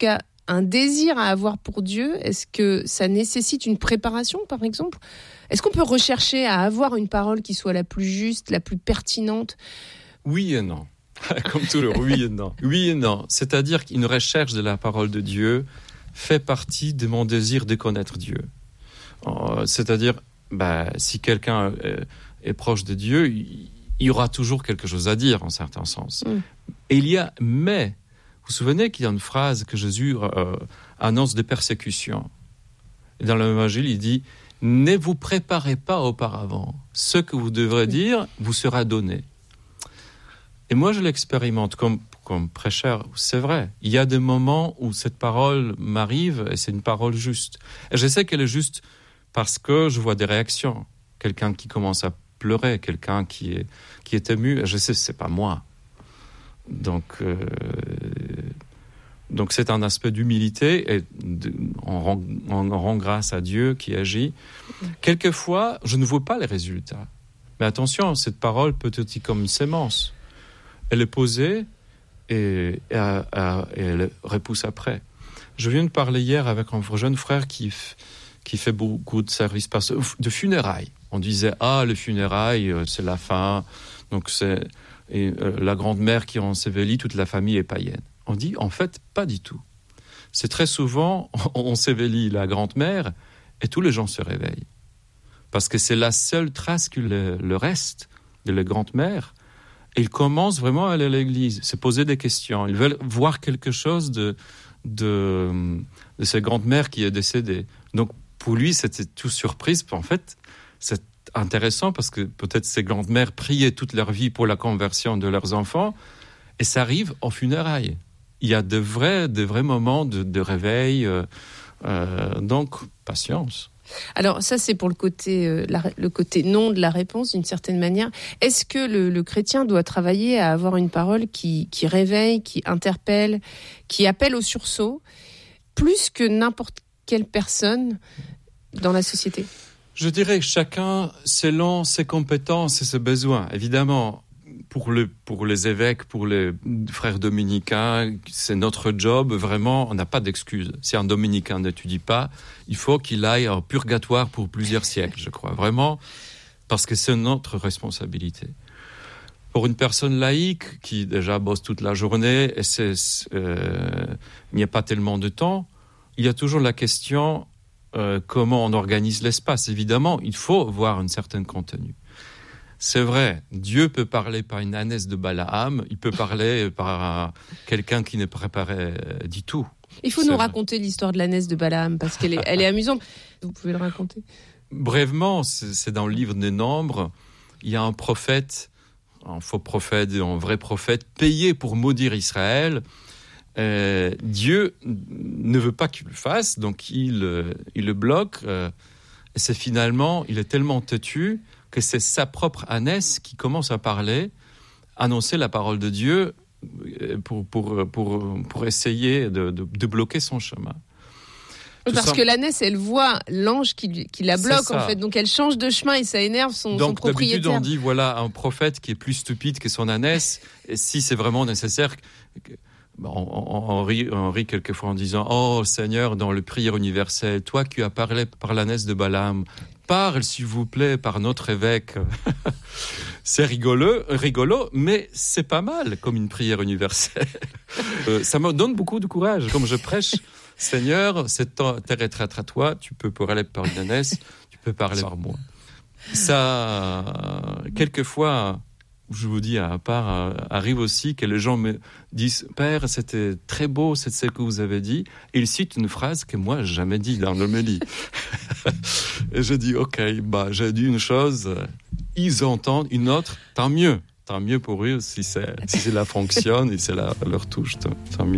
cas un désir à avoir pour Dieu, est-ce que ça nécessite une préparation, par exemple ? Est-ce qu'on peut rechercher à avoir une parole qui soit la plus juste, la plus pertinente ? Oui et non. Comme toujours, oui et non. Oui et non. C'est-à-dire qu'une recherche de la parole de Dieu fait partie de mon désir de connaître Dieu. C'est-à-dire, si quelqu'un est proche de Dieu, il y aura toujours quelque chose à dire, en certain sens. Et mais, vous vous souvenez qu'il y a une phrase que Jésus annonce des persécutions. Et dans l'Évangile, il dit « Ne vous préparez pas auparavant. Ce que vous devrez dire vous sera donné. » Et moi, je l'expérimente comme prêcheur. C'est vrai. Il y a des moments où cette parole m'arrive et c'est une parole juste. Et je sais qu'elle est juste parce que je vois des réactions. Quelqu'un qui commence à pleurer, quelqu'un qui est ému. Et je sais que c'est pas moi. Donc c'est un aspect d'humilité et on rend grâce à Dieu qui agit. Quelquefois, je ne vois pas les résultats. Mais attention, cette parole peut être comme une sémence. Elle est posée et elle repousse après. Je viens de parler hier avec un jeune frère qui fait beaucoup de services de funérailles. On disait les funérailles, c'est la fin. Donc la grande-mère qui ensevelit, toute la famille est païenne. On dit en fait pas du tout. C'est très souvent on ensevelit la grande-mère et tous les gens se réveillent parce que c'est la seule trace que le reste de la grande-mère. Et ils commencent vraiment à aller à l'église, se poser des questions. Ils veulent voir quelque chose de cette grande-mère qui est décédée. Donc, pour lui, c'était tout surprise. En fait, c'est intéressant parce que peut-être ces grandes-mères priaient toute leur vie pour la conversion de leurs enfants. Et ça arrive en funérailles. Il y a de vrais moments de réveil. Donc, patience. Alors ça, c'est pour le côté non de la réponse, d'une certaine manière. Est-ce que le chrétien doit travailler à avoir une parole qui réveille, qui interpelle, qui appelle au sursaut, plus que n'importe quelle personne dans la société ? Je dirais que chacun, selon ses compétences et ses besoins, évidemment. Pour les évêques, pour les frères dominicains, c'est notre job. Vraiment, on n'a pas d'excuse. Si un dominicain n'étudie pas, il faut qu'il aille en purgatoire pour plusieurs siècles, je crois. Vraiment, parce que c'est notre responsabilité. Pour une personne laïque qui déjà bosse toute la journée et il n'y a pas tellement de temps, il y a toujours la question comment on organise l'espace. Évidemment, il faut voir un certain contenu. C'est vrai, Dieu peut parler par une ânesse de Balaam, il peut parler par quelqu'un qui n'est préparé du tout. Il faut nous raconter l'histoire de l'ânesse de Balaam, parce qu'elle est amusante. Vous pouvez le raconter ? Brièvement, c'est dans le livre des Nombres. Il y a un prophète, un faux prophète et un vrai prophète, payé pour maudire Israël. Dieu ne veut pas qu'il le fasse, donc il le bloque. Et c'est finalement, il est tellement têtu que c'est sa propre ânesse qui commence à parler, annoncer la parole de Dieu pour essayer de bloquer son chemin. Parce que l'ânesse, elle voit l'ange qui la bloque, en fait. Donc elle change de chemin et ça énerve son propriétaire. Donc d'habitude, on dit, voilà, un prophète qui est plus stupide que son ânesse. Et si c'est vraiment nécessaire... On rit quelquefois en disant « Oh Seigneur, dans le prière universelle, toi qui as parlé par l'ânesse de Balaam, parle s'il vous plaît par notre évêque. » C'est rigolo, mais c'est pas mal comme une prière universelle. Ça me donne beaucoup de courage. Comme je prêche, Seigneur, cette terre est à toi, tu peux parler par une ânesse, tu peux parler par moi. Ça, quelquefois... Je vous dis, à part, arrive aussi que les gens me disent « Père, c'était très beau, c'est ce que vous avez dit. » Et ils citent une phrase que moi, j'ai jamais dit dans l'homélie. Et je dis « Ok, j'ai dit une chose, ils entendent une autre, tant mieux. Tant mieux pour eux si cela fonctionne et c'est leur touche, tant mieux. »